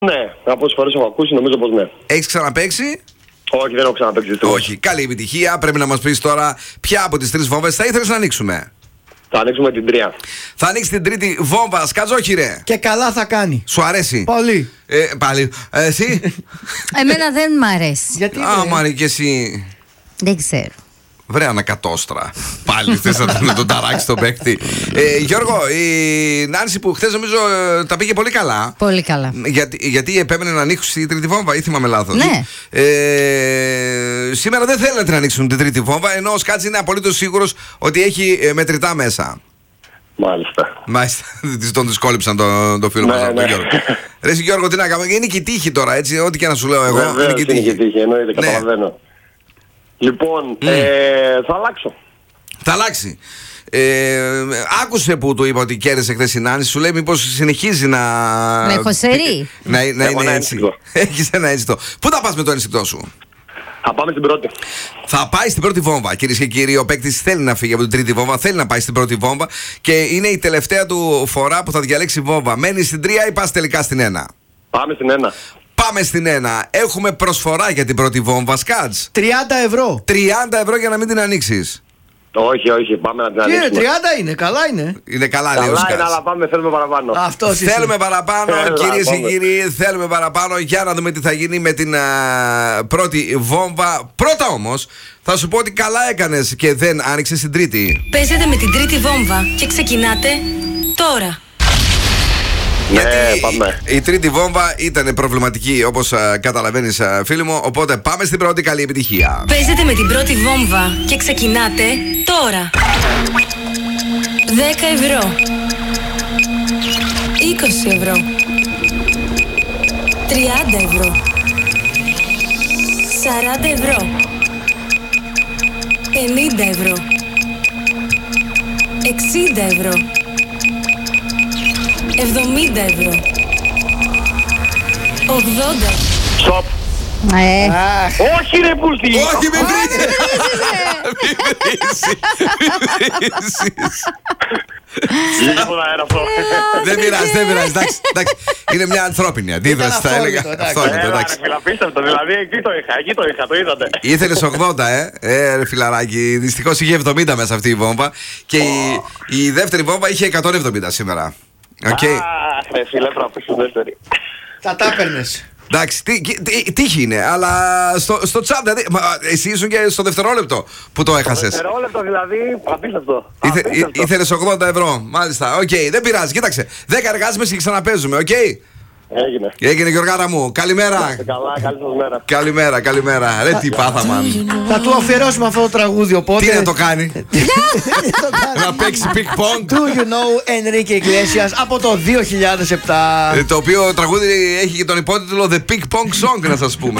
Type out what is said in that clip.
Ναι, από όσες φορές έχω ακούσει, νομίζω πως ναι. Έχεις ξαναπαίξει? Όχι, δεν έχω ξαναπαίξει. Όχι. Καλή επιτυχία. Πρέπει να μας πεις τώρα ποια από τις τρεις βόμβες θα ήθελες να ανοίξουμε. Θα ανοίξουμε την 3. Θα ανοίξει την τρίτη βόμβα. Σκατζόχυρε. Και καλά θα κάνει. Σου αρέσει? Πολύ. Πάλι. Εσύ? Εμένα δεν μ' αρέσει. Γιατί Μάρη, και εσύ. Δεν ξέρω. Βρε ανακατόστρα. Πάλι θες να τον ταράξει τον παίκτη. Γιώργο, η Νάνση που χθες νομίζω τα πήγε πολύ καλά. Πολύ καλά. Γιατί επέμενε να ανοίξει την τρίτη βόμβα, ή θυμάμαι λάθος? Ναι. Σήμερα δεν θέλετε να ανοίξουν την τρίτη βόμβα, ενώ ο Σκάτς είναι απολύτως σίγουρος ότι έχει μετρητά μέσα. Μάλιστα. Τον δυσκόλυψαν τον φίλο μας, τον Γιώργο. Ρε Γιώργο, τι να κάνουμε, είναι και η τύχη τώρα, έτσι, ό,τι και να σου λέω εγώ. Βεβαίως είναι και η τύχη, εννοείται, καταλαβαίνω. Λοιπόν, θα αλλάξω. Θα αλλάξει. Άκουσε που του είπα ότι κέρδισε χθες η Νάνση, σου λέει μήπως συνεχίζει να... Με χωσερή. Να είναι έτσι. Έχεις ένα ένστικτο. Πού θα πας με το ένστικτό σου? Θα πάμε στην πρώτη. Θα πάει στην πρώτη βόμβα. Κυρίες και κύριοι, ο παίκτης θέλει να φύγει από την τρίτη βόμβα, θέλει να πάει στην πρώτη βόμβα και είναι η τελευταία του φορά που θα διαλέξει βόμβα. Μένει στην 3 ή πας τελικά στην 1? Πάμε στην 1. Πάμε στην 1. Έχουμε προσφορά για την πρώτη βόμβα, Σκάτς. 30 ευρώ. 30 ευρώ για να μην την ανοίξεις. Όχι, πάμε να την ανοίξουμε. Και 30 είναι, καλά είναι. Είναι καλά, λέει ο Καλά είναι, Σκάτς. αλλά πάμε, θέλουμε παραπάνω. Αυτός Θέλουμε παραπάνω, Έλα, κυρίες και πάμε. κύριοι, θέλουμε παραπάνω για να δούμε τι θα γίνει με την πρώτη βόμβα. Πρώτα όμως, θα σου πω ότι καλά έκανες και δεν άνοιξες την τρίτη. Παίζετε με την τρίτη βόμβα και ξεκινάτε τώρα. Γιατί πάμε. η τρίτη βόμβα ήταν προβληματική, όπως καταλαβαίνεις, φίλοι μου. Οπότε πάμε στην πρώτη, καλή επιτυχία. Παίζετε με την πρώτη βόμβα και ξεκινάτε τώρα. 10 ευρώ. 20 ευρώ. 30 ευρώ. 40 ευρώ. 50 ευρώ. 60 ευρώ. 70 ευρώ. 80. Στοπ. Όχι ρε πούστη. Όχι, μην βρήσεις. Λίγο αέρα αυτό. Δεν πειράζει, εντάξει. Είναι μια ανθρώπινη αντίδραση, θα έλεγα. Αυθόρμητο, εντάξει. Απίστευτο, δηλαδή εκεί το είχα, το είδατε. Ήθελες 80, ρε φιλαράκι. Δυστυχώς είχε 70 μέσα αυτή η βόμβα. Και η δεύτερη βόμβα είχε 170 σήμερα. Οκ. Αχ, ρε φίλε, πρέπει να δεύτερη. Θα τα έπαιρνες. Εντάξει, τύχη είναι, αλλά στο chat, δηλαδή, εσύ ήσουν και στο δευτερόλεπτο που το έχασες. Δευτερόλεπτο δηλαδή, απίστευτο. Ήθελες 80 ευρώ, μάλιστα, οκ, δεν πειράζει, κοίταξε, 10 εργάζομαι και ξαναπέζουμε, οκ. Έγινε Γιωργάρα μου, καλημέρα. Καλά, καλή σας μέρα. Καλημέρα, ρε τι πάθαμαν. Θα του αφιερώσουμε αυτό το τραγούδι, οπότε... Τι να το κάνει? Να παίξει ping-pong. Do you know Enrique Iglesias από το 2007. Το οποίο τραγούδι έχει και τον υπότιτλο The Ping Pong Song, να σας πούμε.